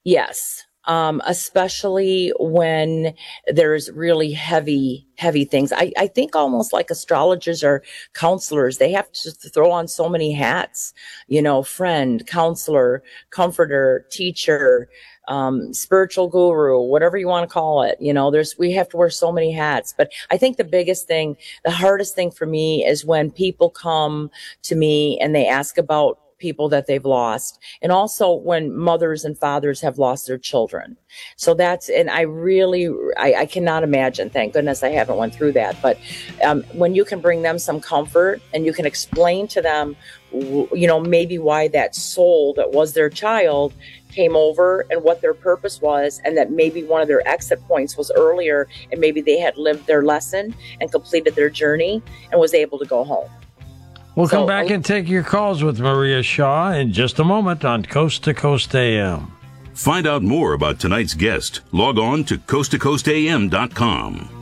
Yes. Especially when there's really heavy things. I think almost like astrologers or counselors, they have to throw on so many hats, friend, counselor, comforter, teacher, spiritual guru, whatever you want to call it. We have to wear so many hats. But I think the hardest thing for me is when people come to me and they ask about people that they've lost, and also when mothers and fathers have lost their children. So and I cannot imagine, thank goodness I haven't went through that, but when you can bring them some comfort and you can explain to them maybe why that soul that was their child came over and what their purpose was, and that maybe one of their exit points was earlier, and maybe they had lived their lesson and completed their journey and was able to go home. We'll come back and take your calls with Maria Shaw in just a moment on Coast to Coast AM. Find out more about tonight's guest. Log on to coasttocoastam.com.